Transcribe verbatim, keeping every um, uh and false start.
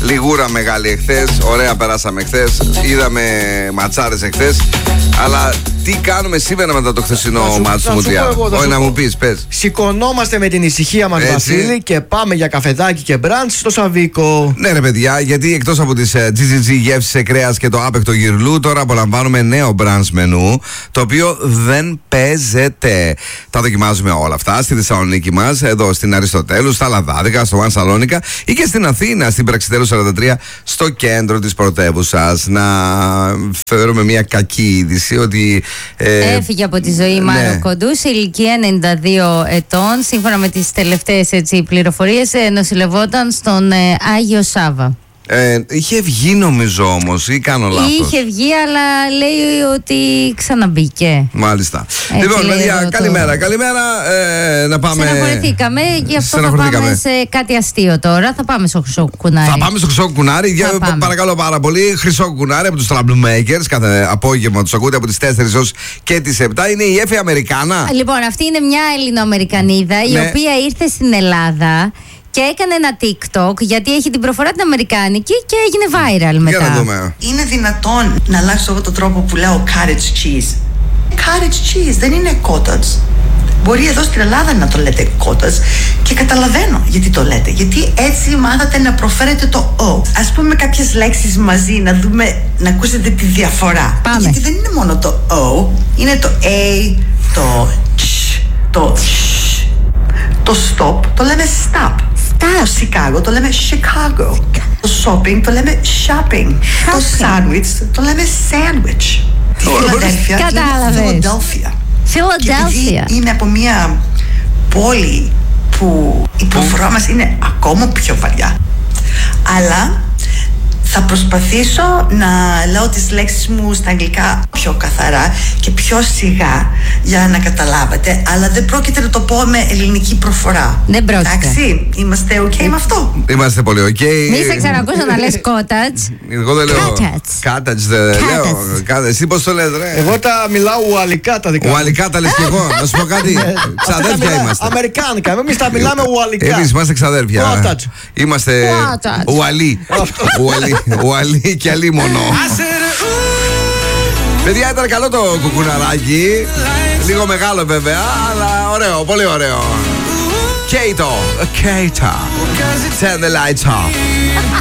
Λιγούρα μεγάλη εχθές. Ωραία, περάσαμε εχθές. Είδαμε ματσάρες εχθές. Αλλά τι κάνουμε σήμερα μετά το χθεσινό μάτς του Μουντιάλ? Όχι, να μου πεις, πες. Σηκωνόμαστε με την ησυχία μας, Βασίλη, και πάμε για καφεδάκι και μπραντς στο Σαββίκο. Ναι, ρε παιδιά, γιατί εκτός από τις τζι τζι τζι γεύσεις σε κρέας και το άπεκτο γυρλού, τώρα απολαμβάνουμε νέο μπραντς μενού, το οποίο δεν παίζεται. Τα δοκιμάζουμε όλα αυτά στη Θεσσαλονίκη μας, εδώ στην Αριστοτέλους, στα Λαδάδικα, στο One Salonica ή και στην Αθήνα, στην Πραξιτέλους σαράντα τρία, στο κέντρο της πρωτεύουσας. Να φέρουμε μια κακή είδηση ότι. Ε, Έφυγε από τη ζωή Μάνο ναι. Κοντού σε ηλικία ενενήντα δύο ετών. Σύμφωνα με τις τελευταίες πληροφορίες, νοσηλευόταν στον ε, Άγιο Σάβα. Ε, είχε βγει νομίζω όμως, ή κάνω λάθος? Είχε βγει, αλλά λέει ότι ξαναμπήκε. Μάλιστα. Έτσι, λοιπόν, παιδιά, καλημέρα. Το... Καλημέρα. Ε, να πάμε. Στεναχωρηθήκαμε, γι' αυτό θα πάμε σε κάτι αστείο τώρα. Θα πάμε στο Χρυσό Κουνάρι. Θα πάμε στο Χρυσό Κουνάρι. Για, παρακαλώ πάρα πολύ. Χρυσό Κουνάρι από τους Troublemakers. Κάθε απόγευμα τους ακούτε από τις τέσσερις έως και τις επτά. Είναι η Εφη Αμερικάνα. Λοιπόν, αυτή είναι μια Ελληνοαμερικανίδα, ναι, η οποία ήρθε στην Ελλάδα και έκανε ένα TikTok, γιατί έχει την προφορά την αμερικάνικη και έγινε viral μετά. Για να δούμε. Είναι δυνατόν να αλλάξω εγώ τον τρόπο που λέω cottage cheese? Cottage cheese δεν είναι cottage. Μπορεί εδώ στην Ελλάδα να το λέτε cottage και καταλαβαίνω γιατί το λέτε. Γιατί έτσι μάθατε να προφέρετε το O. Ας πούμε κάποιες λέξεις μαζί, να δούμε, να ακούσετε τη διαφορά. Πάμε. Γιατί δεν είναι μόνο το O, είναι το A, το Ch, το Sh. Το stop το λέμε stop. Stop. Το Chicago το λέμε Chicago. Το shopping το λέμε shopping. shopping. Το sandwich το λέμε sandwich. Τη Φιλαδέλφια το λέμε Philadelphia. Φιλαδέλφια. Είναι από μια πόλη που η προφορά μας είναι ακόμα πιο βαριά. Αλλά θα προσπαθήσω να λέω τις λέξεις μου στα αγγλικά πιο καθαρά και πιο σιγά για να καταλάβετε, αλλά δεν πρόκειται να το πω με ελληνική προφορά. Δεν πρόκειται. Εντάξει, είμαστε ok με αυτό? Είμαστε πολύ ok. Μη σε ξανακούσω να λες cottage. Εγώ δεν λέω cottage, δεν λέω. Εσύ πώς το λες, ρε? Εγώ τα μιλάω ουαλικά τα δικά μου. Ουαλικά τα λες και εγώ. Να σου πω κάτι. Ξαδέρφια είμαστε. Αμερικάνικα, εμείς τα μιλάμε ουαλικά. Εμείς είμαστε ξαδέρφια. Είμαστε ουαλί. Ουαλί και αλίμονο. Παιδιά, ήταν καλό το κουκουναράκι. Λίγο μεγάλο βέβαια, αλλά ωραίο, πολύ ωραίο. Κέιτο, Κέιτα, turn the lights off.